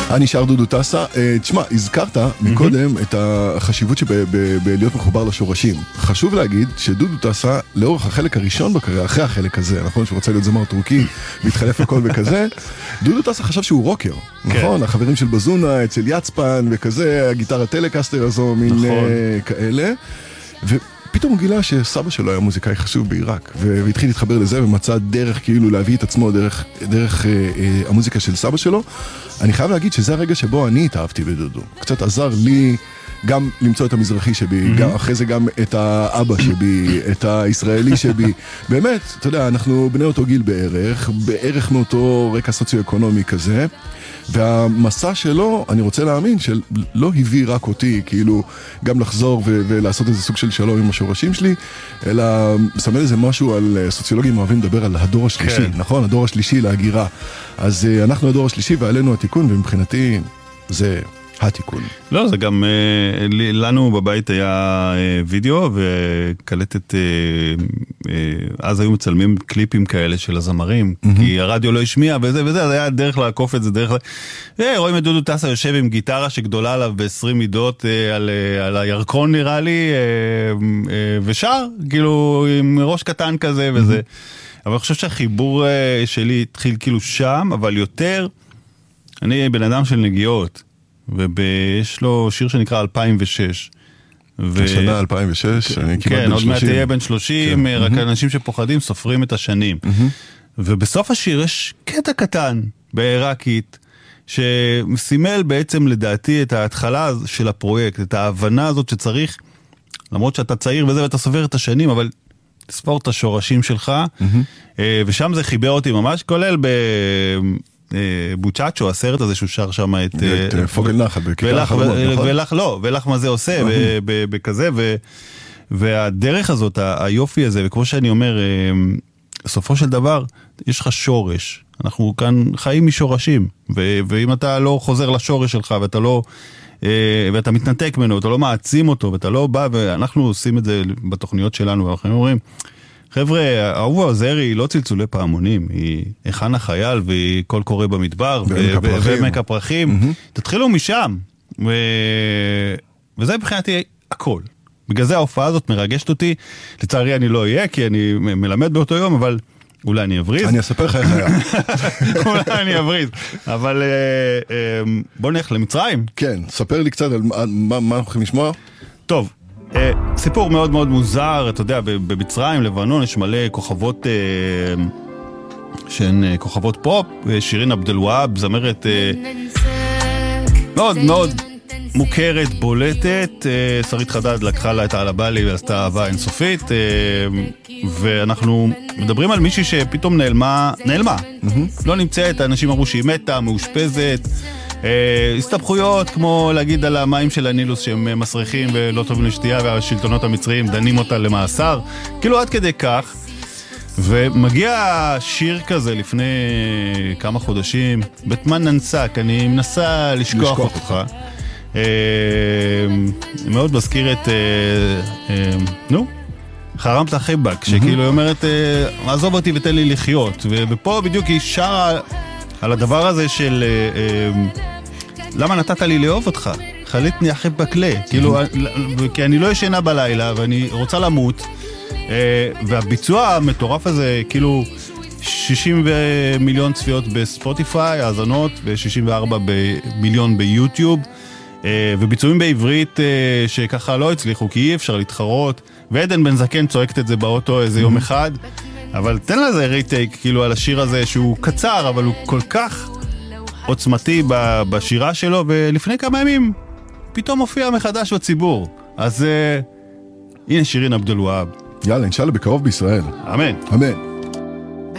אני שר דודו טסה. תשמע, הזכרת מקודם את החשיבות שבלהיות מחובר לשורשים. חשוב להגיד שדודו טסה, לאורך החלק הראשון בקריירה, אחרי החלק הזה, נכון, שהוא רוצה להיות זמר טורקי, והתחלף הכל וכזה, דודו טסה חשב שהוא רוקר, נכון? החברים של בזונה, אצל יצפן וכזה, הגיטרה טלקסטר הזו, מין כאלה. פתאום הוא גילה שסבא שלו היה מוזיקאי חשוב בעיראק, והתחיל להתחבר לזה ומצא דרך כאילו להביא את עצמו דרך המוזיקה של סבא שלו. אני חייב להגיד שזה הרגע שבו אני התאהבתי בדודו. קצת עזר לי גם למצוא את המזרחי שבי, גם, אחרי זה גם את האבא שבי, את הישראלי שבי. באמת, אתה יודע, אנחנו בני אותו גיל בערך מאותו רקע סוציו-אקונומי כזה. והמסע שלו, אני רוצה להאמין, שלא הביא רק אותי, כאילו, גם לחזור ולעשות איזה סוג של שלום עם השורשים שלי, אלא מסמל איזה משהו על סוציולוגים אוהבים לדבר על הדור השלישי, נכון? הדור השלישי להגירה. אז אנחנו הדור השלישי ועלינו התיקון, ומבחינתי זה התיקון. לא, זה גם, לנו בבית היה וידאו, וקלטת, אז היו מצלמים קליפים כאלה של הזמרים, כי הרדיו לא השמיע, וזה, אז היה דרך לעקוף את זה, רואים את דודו טסה יושב עם גיטרה שגדולה עליו ב-20 מידות, על הירקון נראה לי, ושר, כאילו, עם ראש קטן כזה וזה. אבל אני חושב שהחיבור שלי התחיל כאילו שם, אבל יותר, אני בן אדם של נגיעות, ויש לו שיר שנקרא 2006. השנה 2006, אני כמעט בן 30. כן, עוד מעט תהיה בן 30, רק אנשים שפוחדים סופרים את השנים. ובסוף השיר יש קטע קטן בעיראקית, שמסימל בעצם לדעתי את ההתחלה של הפרויקט, את ההבנה הזאת שצריך, למרות שאתה צעיר וזה ואתה סופר את השנים, אבל תספור את השורשים שלך, ושם זה חיבר אותי ממש, כולל בוצ'אצ'ו, הסרט הזה שהוא שר שם את פוגל נחת בכיכר החלומות, נכון? ולך מה זה עושה בכזה, והדרך הזאת, היופי הזה, וכמו שאני אומר, בסופו של דבר יש לך שורש, אנחנו כאן חיים משורשים, ואם אתה לא חוזר לשורש שלך ואתה לא ואתה מתנתק ממנו, ואתה לא מעצים אותו, ואתה לא בא, ואנחנו עושים את זה בתוכניות שלנו, ואנחנו אומרים, חבר'ה, אהובה עוזרי היא לא צלצולי פעמונים, היא היכן החייל, והיא קול קורא במדבר, ועמק הפרחים, תתחילו משם, וזה מבחינתי הכל. בגלל זה ההופעה הזאת מרגשת אותי, לצערי אני לא אהיה, כי אני מלמד באותו יום, אבל אולי אני אבריז. אני אספר לך איך היה. אולי אני אבריז. אבל בוא נלך למצרים. כן, ספר לי קצת על מה אנחנו יכולים לשמוע. טוב, סיפור מאוד מאוד מוזר, אתה יודע, במצרים, לבנון, יש מלא כוכבות שהן כוכבות פופ, שירין עבדלוהאב, זמרת מאוד מאוד מוכרת, בולטת, שרית חדד לקחה לה את העלבלי ועשתה אהבה אינסופית, ואנחנו מדברים על מישהי שפתאום נעלמה, לא נמצאת, האנשים אמרו שהיא מתה, מאושפזת, הסתבכויות כמו להגיד על המים של הנילוס שהם מסריחים ולא טובים לשתייה, והשלטונות המצריים דנים אותה למאסר, כאילו עד כדי כך. ומגיע שיר כזה לפני כמה חודשים, בתמן ננסק, אני מנסה לשכוח אותך. מאוד מזכיר את חרמת חיבק, שכאילו היא אומרת עזוב אותי ותן לי לחיות, ופה בדיוק היא שרה על הדבר הזה של למה נתת לי לאהוב אותך? חליטני חיבק לה, כאילו, כי אני לא ישנה בלילה ואני רוצה למות, והביצוע המטורף הזה, כאילו 60 מיליון צפיות בספוטיפיי, האזנות, ו64 מיליון ביוטיוב, וביצועים בעברית שככה לא הצליחו, כי אי אפשר להתחרות, ועדן בן זקן צועקת את זה באוטו איזה יום אחד, אבל תן לזה ריטייק, כאילו, על השיר הזה שהוא קצר, אבל הוא כל כך עוצמתי בשירה שלו, ולפני כמה ימים פתאום הופיע מחדש בציבור. אז הנה שירין עבדלוהאב. יאללה, אינשאללה בקרוב בישראל. אמן. אמן.